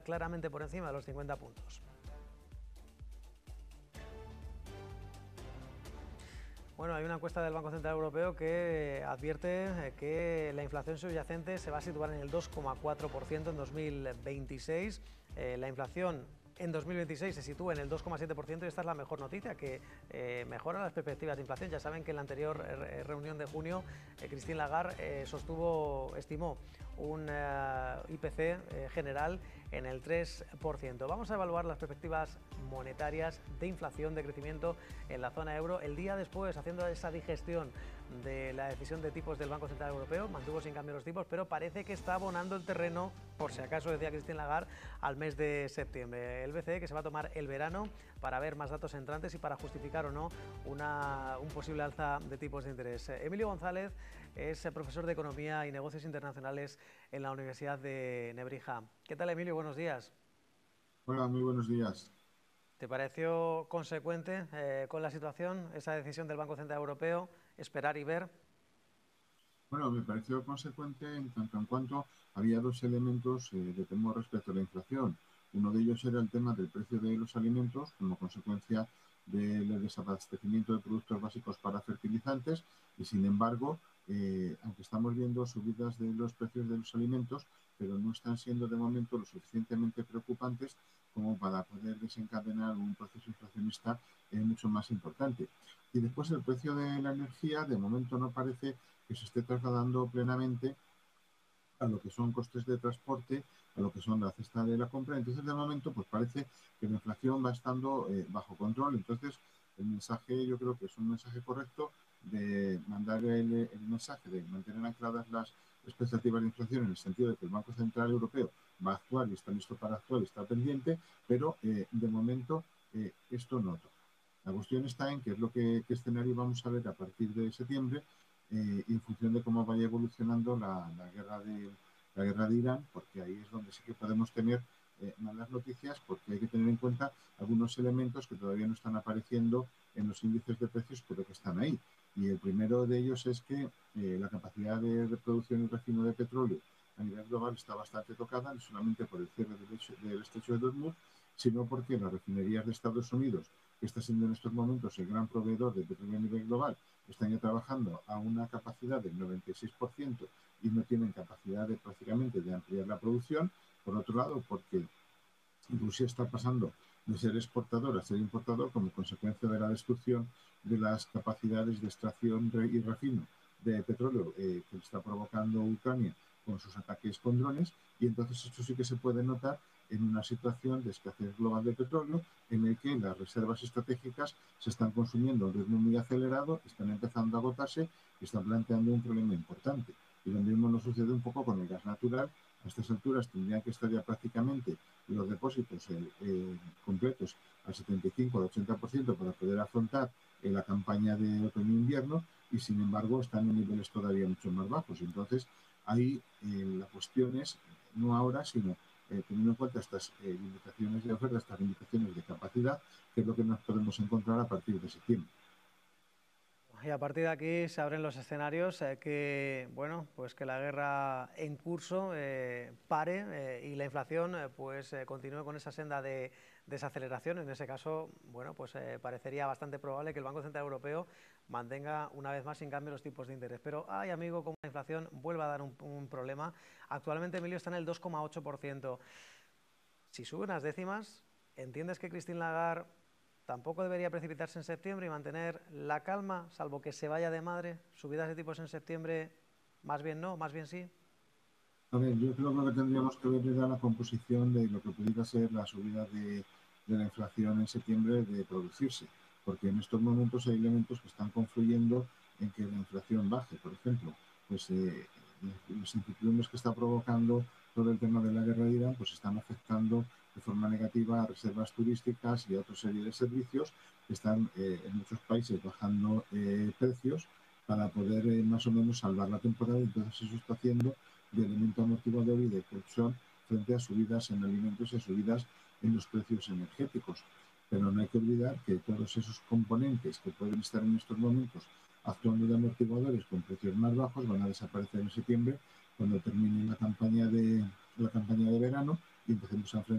claramente por encima de los 50 puntos. Bueno, hay una encuesta del Banco Central Europeo que advierte que la inflación subyacente se va a situar en el 2,4% en 2026. La inflación en 2026 se sitúa en el 2,7% y esta es la mejor noticia, que mejora las perspectivas de inflación. Ya saben que en la anterior reunión de junio Christine Lagarde estimó un IPC general en el 3%. Vamos a evaluar las perspectivas monetarias de inflación, de crecimiento en la zona euro. El día después, haciendo esa digestión de la decisión de tipos del Banco Central Europeo, mantuvo sin cambio los tipos, pero parece que está abonando el terreno, por si acaso decía Christine Lagarde, al mes de septiembre. El BCE que se va a tomar el verano para ver más datos entrantes y para justificar o no un posible alza de tipos de interés. Emilio González es profesor de Economía y Negocios Internacionales en la Universidad de Nebrija. ¿Qué tal, Emilio? Buenos días. Hola, muy buenos días. ¿Te pareció consecuente con la situación esa decisión del Banco Central Europeo, esperar y ver? Bueno, me pareció consecuente en tanto en cuanto había dos elementos de temor respecto a la inflación. Uno de ellos era el tema del precio de los alimentos como consecuencia del desabastecimiento de productos básicos para fertilizantes y, sin embargo, aunque estamos viendo subidas de los precios de los alimentos, pero no están siendo de momento lo suficientemente preocupantes como para poder desencadenar un proceso inflacionista mucho más importante. Y después el precio de la energía, de momento no parece que se esté trasladando plenamente a lo que son costes de transporte, a lo que son la cesta de la compra. Entonces, de momento, pues parece que la inflación va estando bajo control. Entonces, el mensaje yo creo que es un mensaje correcto de mandar el mensaje de mantener ancladas las expectativas de inflación en el sentido de que el Banco Central Europeo va a actuar y está listo para actuar y está pendiente, pero de momento esto no toca. La cuestión está en qué es qué escenario vamos a ver a partir de septiembre y en función de cómo vaya evolucionando la guerra de Irán, porque ahí es donde sí que podemos tener malas noticias, porque hay que tener en cuenta algunos elementos que todavía no están apareciendo en los índices de precios, pero que están ahí. Y el primero de ellos es que la capacidad de producción y refino de petróleo a nivel global está bastante tocada, no solamente por el cierre del estrecho de Hormuz, sino porque las refinerías de Estados Unidos, que está siendo en estos momentos el gran proveedor de petróleo a nivel global, están ya trabajando a una capacidad del 96% y no tienen capacidad prácticamente de ampliar la producción. Por otro lado, porque Rusia está pasando de ser exportador a ser importador como consecuencia de la destrucción de las capacidades de extracción y refino de petróleo que está provocando Ucrania con sus ataques con drones, y entonces esto sí que se puede notar en una situación de escasez global de petróleo en el que las reservas estratégicas se están consumiendo a un ritmo muy acelerado, están empezando a agotarse y están planteando un problema importante. Y lo mismo nos sucede un poco con el gas natural. A estas alturas tendrían que estar ya prácticamente los depósitos completos al 75 al 80% para poder afrontar la campaña de otoño-invierno, y sin embargo están en niveles todavía mucho más bajos. Entonces, ahí la cuestión es, no ahora, sino teniendo en cuenta estas limitaciones de oferta, estas limitaciones de capacidad, que es lo que nos podemos encontrar a partir de septiembre. Y a partir de aquí se abren los escenarios pues que la guerra en curso pare y la inflación continúe con esa senda de desaceleración. En ese caso, parecería bastante probable que el Banco Central Europeo mantenga una vez más sin cambio los tipos de interés. Pero, amigo, como la inflación vuelve a dar un problema. Actualmente, Emilio, está en el 2,8%. Si sube unas décimas, ¿entiendes que Christine Lagarde tampoco debería precipitarse en septiembre y mantener la calma, salvo que se vaya de madre? Subidas de tipos en septiembre, más bien no, más bien sí. A ver, yo creo que lo que tendríamos que ver era la composición de lo que pudiera ser la subida de la inflación en septiembre de producirse, porque en estos momentos hay elementos que están confluyendo en que la inflación baje. Por ejemplo, pues las incertidumbres que está provocando todo el tema de la guerra de Irán, pues están afectando de forma negativa a reservas turísticas y a otra serie de servicios que están en muchos países bajando precios para poder más o menos salvar la temporada. Entonces eso está haciendo de elemento amortiguador y de colchón frente a subidas en alimentos y a subidas en los precios energéticos. Pero no hay que olvidar que todos esos componentes que pueden estar en estos momentos actuando de amortiguadores con precios más bajos van a desaparecer en septiembre, cuando termine la campaña de verano y empecemos a enfrentar